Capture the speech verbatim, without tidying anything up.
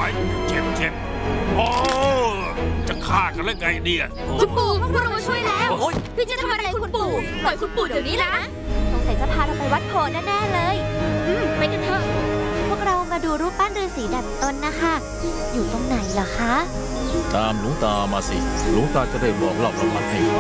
เจ็บเจ็บโอ้จะฆ่ากันแล้วไงเนี่ยโอ้คุณปู่พวกเรามาช่วยแล้วโอ้ยพี่จะทำอะไรคุณปู่ปล่อยคุณปู่เดี๋ยวนี้นะสงสัยจะพาเราไปวัดโพแน่ๆเลยอืมไปกันเถอะพวกเรามาดูรูปปั้นฤาษีดัดตนนะคะอยู่ตรงไหนเหรอคะตามหลวงตามาสิหลวงตาจะได้บอกเล่าประวัติให้ฟัง